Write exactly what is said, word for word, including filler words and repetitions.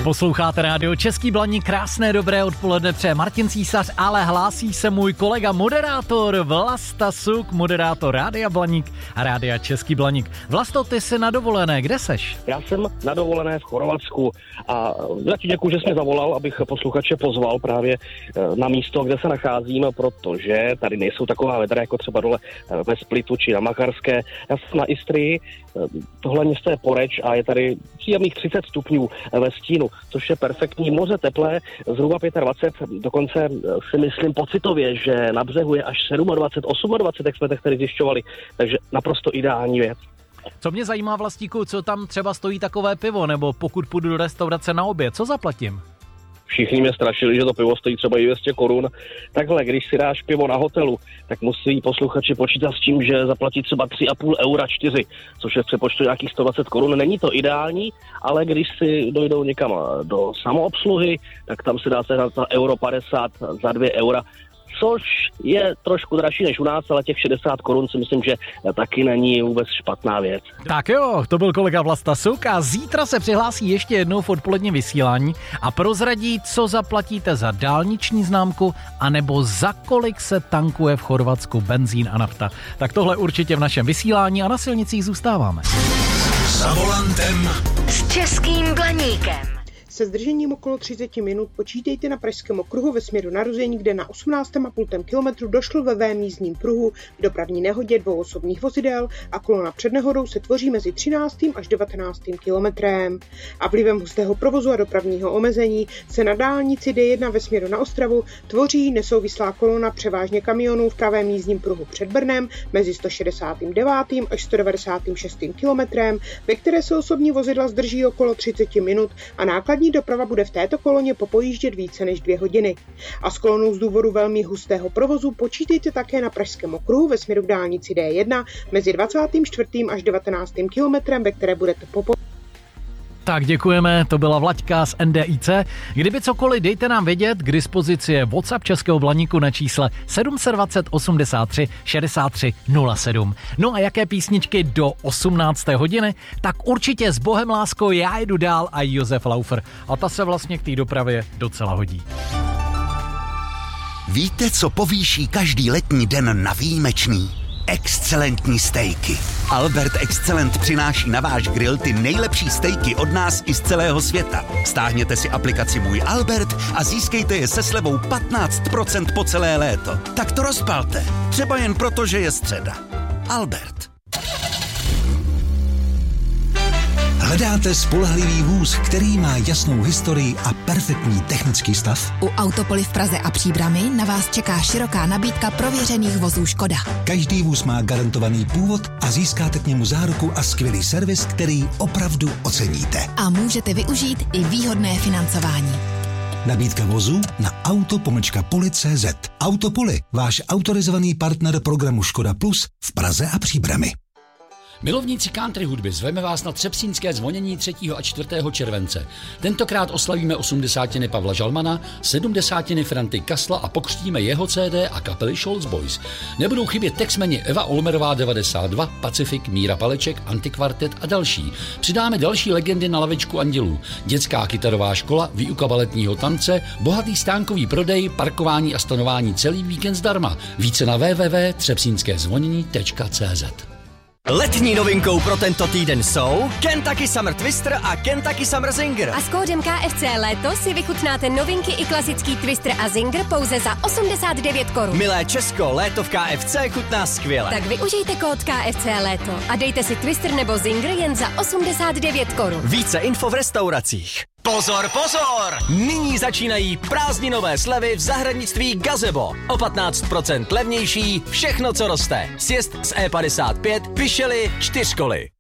Posloucháte rádio Český Blaník, krásné dobré odpoledne přeje Martin Císař, ale hlásí se můj kolega moderátor Vlasta Suk, moderátor Rádia Blaník a Rádia Český Blaník. Vlasto, ty jsi na dovolené, kde seš? Já jsem na dovolené v Chorvatsku a já ti děkuji, že jsi mě zavolal, abych posluchače pozval právě na místo, kde se nacházím, protože tady nejsou taková vedra jako třeba dole ve Splitu či na Makarské. Já jsem na Istrii, tohle město je Poreč a je tady příjemných třicet stupňů ve stínu, což je perfektní, moře teplé, zhruba dvacet pět, dokonce si myslím pocitově, že na břehu je až dvacet sedm, dvacet osm, jak jsme tady zjišťovali, takže naprosto ideální věc. Co mě zajímá, Vlastíku, co tam třeba stojí takové pivo, nebo pokud půjdu do restaurace na oběd, co zaplatím? Všichni mě strašili, že to pivo stojí třeba i dvě stě korun. Takhle, když si dáš pivo na hotelu, tak musí posluchači počítat s tím, že zaplatí třeba tři a půl eura, čtyři, což je v přepočtu nějakých sto dvacet korun. Není to ideální, ale když si dojdou někam do samoobsluhy, tak tam si dáte na euro padesát za dvě eura, což je trošku dražší než u nás, ale těch šedesát korun si myslím, že taky není vůbec špatná věc. Tak jo, to byl kolega Vlasta Suk a zítra se přihlásí ještě jednou v odpoledním vysílání a prozradí, co zaplatíte za dálniční známku anebo za kolik se tankuje v Chorvatsku benzín a nafta. Tak tohle určitě v našem vysílání a na silnicích zůstáváme. Za volantem s Českým Blaníkem. Se zdržením okolo třicet minut počítejte na Pražském okruhu ve směru Narození, kde na osmnáct a půl kilometru došlo ve vém jízdním pruhu k dopravní nehodě dvou osobních vozidel a kolona před nehodou se tvoří mezi třináctým až devatenáctým kilometrem. A vlivem hustého provozu a dopravního omezení se na dálnici D jedna ve směru na Ostravu tvoří nesouvislá kolona převážně kamionů v pravém jízdním pruhu před Brnem mezi sto šedesátým devátým až sto devadesátým šestým kilometrem, ve které se osobní vozidla zdrží okolo třicet minut a nákladní doprava bude v této koloně popojíždět více než dvě hodiny. A s kolonou z důvodu velmi hustého provozu počítejte také na Pražském okruhu ve směru k dálnici D jedna mezi dvacátým čtvrtým až devatenáctým kilometrem, ve které budete popo... Tak děkujeme, to byla Vlaďka z N D I C. Kdyby cokoliv, dejte nám vědět, k dispozici je WhatsApp Českého Blaníku na čísle sedm set dvacet osmdesát tři šedesát tři nula sedm. No a jaké písničky do osmnácté hodiny? Tak určitě s Bohem láskou Já jedu dál a Josef Laufer. A ta se vlastně k té dopravě docela hodí. Víte, co povýší každý letní den na výjimečný? Excelentní stejky. Albert Excellent přináší na váš grill ty nejlepší stejky od nás i z celého světa. Stáhněte si aplikaci Můj Albert a získejte je se slevou patnáct procent po celé léto. Tak to rozpalte. Třeba jen proto, že je středa. Albert. Hledáte spolehlivý vůz, který má jasnou historii a perfektní technický stav? U Autopoly v Praze a Příbrami na vás čeká široká nabídka prověřených vozů Škoda. Každý vůz má garantovaný původ a získáte k němu záruku a skvělý servis, který opravdu oceníte. A můžete využít i výhodné financování. Nabídka vozu na auto pomlčka poli tečka cé zet. Autopoly, váš autorizovaný partner programu Škoda Plus v Praze a Příbrami. Milovníci country hudby, zveme vás na třepsínské zvonění třetího a čtvrtého července. Tentokrát oslavíme osmdesátiny Pavla Žalmana, sedmdesátiny Franty Kasla a pokřtíme jeho C D a kapely Scholz Boys. Nebudou chybět textmeni Eva Olmerová devadesát dva, Pacifik, Míra Paleček, Antikvartet a další. Přidáme další legendy na lavičku andělů. Dětská kytarová škola, výuka baletního tance, bohatý stánkový prodej, parkování a stanování celý víkend zdarma. Více na w w w tečka třepsínské zvonění tečka cé zet. Letní novinkou pro tento týden jsou Kentucky Summer Twister a Kentucky Summer Zinger. A s kódem K F C Léto si vychutnáte novinky i klasický Twister a Zinger pouze za osmdesát devět korun. Milé Česko, léto v K F C chutná skvěle. Tak využijte kód K F C Léto a dejte si Twister nebo Zinger jen za osmdesát devět korun. Více info v restauracích. Pozor, pozor! Nyní začínají prázdninové slevy v zahradnictví Gazebo. O patnáct procent levnější, všechno, co roste. Sjezd z E padesát pět, Vyšely, čtyřkoly.